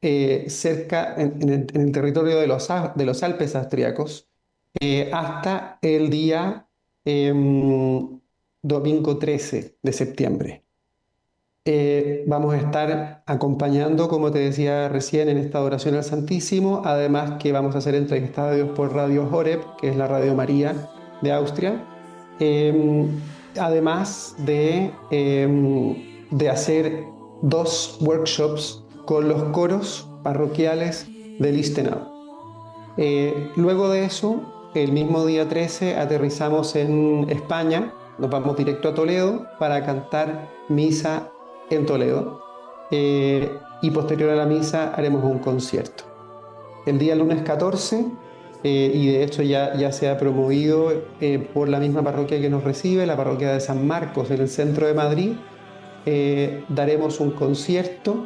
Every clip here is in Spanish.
cerca en el territorio de de los Alpes austríacos hasta el día domingo 13 de septiembre. Vamos a estar acompañando, como te decía recién, en esta adoración al Santísimo, además que vamos a ser entrevistados por Radio Horeb, que es la Radio María de Austria, eh, además de hacer dos workshops con los coros parroquiales de Lichtenau. Luego de eso, el mismo día 13, aterrizamos en España, nos vamos directo a Toledo para cantar misa en Toledo, y posterior a la misa haremos un concierto. El día lunes 14, y de hecho ya se ha promovido por la misma parroquia que nos recibe, la parroquia de San Marcos en el centro de Madrid, daremos un concierto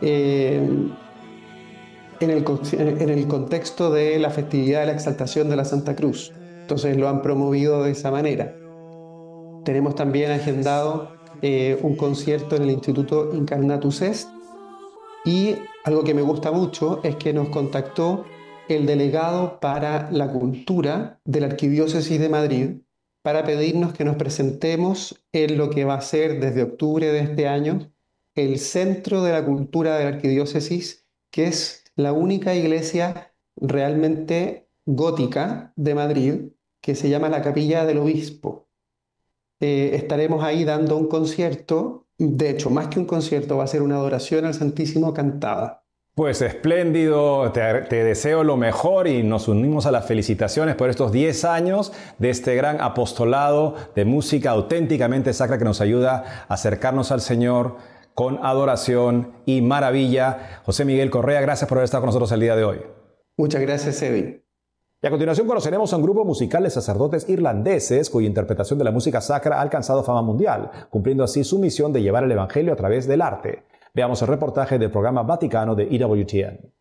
en el contexto de la festividad de la exaltación de la Santa Cruz. Entonces lo han promovido de esa manera. Tenemos también agendado un concierto en el Instituto Incarnatus Est, y algo que me gusta mucho es que nos contactó el delegado para la cultura de la Arquidiócesis de Madrid para pedirnos que nos presentemos en lo que va a ser desde octubre de este año el Centro de la Cultura de la Arquidiócesis, que es la única iglesia realmente gótica de Madrid, que se llama la Capilla del Obispo. Estaremos ahí dando un concierto, de hecho, más que un concierto, va a ser una adoración al Santísimo cantada. Pues espléndido, te deseo lo mejor y nos unimos a las felicitaciones por estos 10 años de este gran apostolado de música auténticamente sacra que nos ayuda a acercarnos al Señor con adoración y maravilla. José Miguel Correa, gracias por haber estado con nosotros el día de hoy. Muchas gracias, Eddie. Y a continuación conoceremos a un grupo musical de sacerdotes irlandeses cuya interpretación de la música sacra ha alcanzado fama mundial, cumpliendo así su misión de llevar el evangelio a través del arte. Veamos el reportaje del programa Vaticano de EWTN.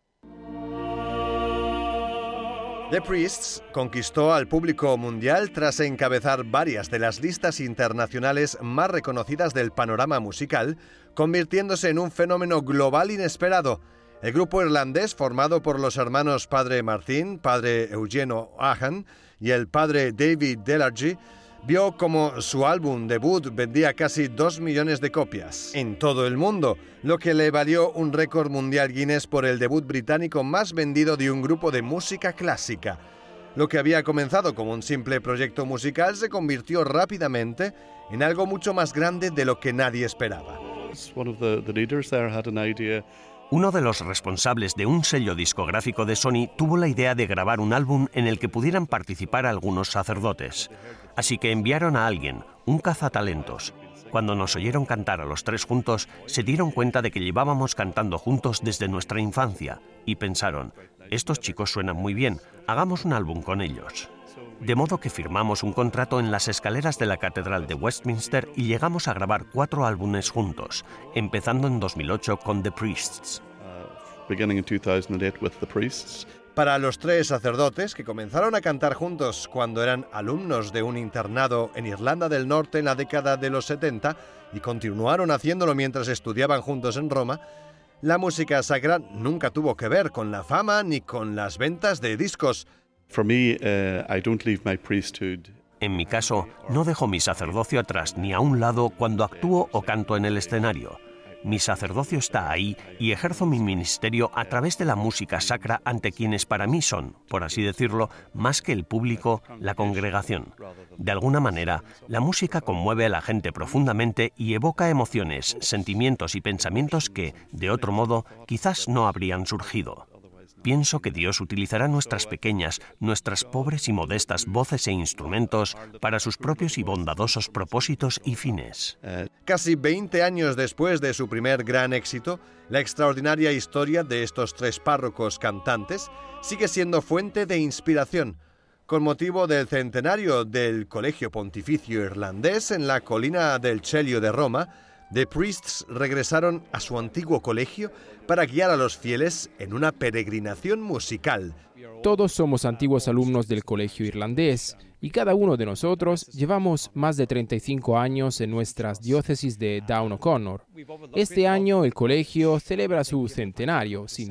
The Priests conquistó al público mundial tras encabezar varias de las listas internacionales más reconocidas del panorama musical, convirtiéndose en un fenómeno global inesperado. El grupo irlandés, formado por los hermanos Padre Martín, Padre Eugenio Ahan y el Padre David Delargy, vio como su álbum debut vendía casi 2 millones de copias en todo el mundo, lo que le valió un récord mundial Guinness por el debut británico más vendido de un grupo de música clásica. Lo que había comenzado como un simple proyecto musical se convirtió rápidamente en algo mucho más grande de lo que nadie esperaba. Uno de los responsables de un sello discográfico de Sony tuvo la idea de grabar un álbum en el que pudieran participar algunos sacerdotes. Así que enviaron a alguien, un cazatalentos. Cuando nos oyeron cantar a los tres juntos, se dieron cuenta de que llevábamos cantando juntos desde nuestra infancia y pensaron, estos chicos suenan muy bien, hagamos un álbum con ellos. De modo que firmamos un contrato en las escaleras de la Catedral de Westminster y llegamos a grabar 4 álbumes juntos, empezando en 2008 con The Priests. Para los 3 sacerdotes que comenzaron a cantar juntos cuando eran alumnos de un internado en Irlanda del Norte en la década de los 70 y continuaron haciéndolo mientras estudiaban juntos en Roma, la música sacra nunca tuvo que ver con la fama ni con las ventas de discos. En mi caso, no dejo mi sacerdocio atrás ni a un lado cuando actúo o canto en el escenario. Mi sacerdocio está ahí y ejerzo mi ministerio a través de la música sacra ante quienes para mí son, por así decirlo, más que el público, la congregación. De alguna manera, la música conmueve a la gente profundamente y evoca emociones, sentimientos y pensamientos que, de otro modo, quizás no habrían surgido. Pienso que Dios utilizará nuestras pequeñas, nuestras pobres y modestas voces e instrumentos para sus propios y bondadosos propósitos y fines. Casi 20 años después de su primer gran éxito, la extraordinaria historia de estos 3 párrocos cantantes sigue siendo fuente de inspiración. Con motivo del centenario del Colegio Pontificio Irlandés en la colina del Celio de Roma, The Priests regresaron a su antiguo colegio para guiar a los fieles en una peregrinación musical. Todos somos antiguos alumnos del colegio irlandés y cada uno de nosotros llevamos más de 35 años en nuestras diócesis de Down O'Connor. Este año el colegio celebra su centenario, sin